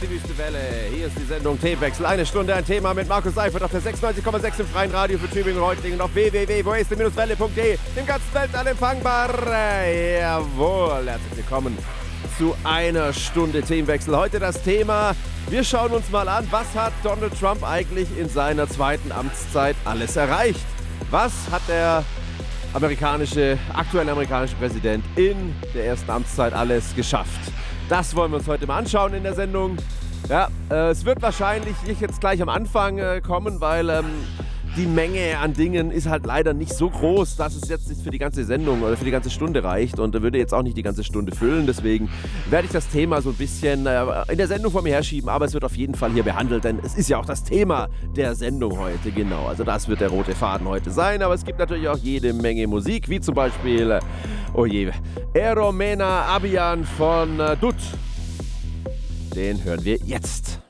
die Wüste Welle. Hier ist die Sendung Themenwechsel. Eine Stunde ein Thema mit Markus Seifert auf der 96,6 im freien Radio für Tübingen und Reutlingen und auf www.welle.de, dem ganzen Weltall empfangbar. Jawohl, herzlich willkommen zu einer Stunde Themenwechsel. Heute das Thema, wir schauen uns mal an, was hat Donald Trump eigentlich in seiner zweiten Amtszeit alles erreicht? Was hat der aktuelle amerikanische Präsident in der ersten Amtszeit alles geschafft? Das wollen wir uns heute mal anschauen in der Sendung. Ja, es wird wahrscheinlich nicht jetzt gleich am Anfang kommen, weil die Menge an Dingen ist halt leider nicht so groß, dass es jetzt nicht für die ganze Sendung oder für die ganze Stunde reicht und würde jetzt auch nicht die ganze Stunde füllen. Deswegen werde ich das Thema so ein bisschen in der Sendung vor mir herschieben, aber es wird auf jeden Fall hier behandelt, denn es ist ja auch das Thema der Sendung heute, genau. Also das wird der rote Faden heute sein, aber es gibt natürlich auch jede Menge Musik, wie zum Beispiel, Eromena Abian von Dut. Den hören wir jetzt.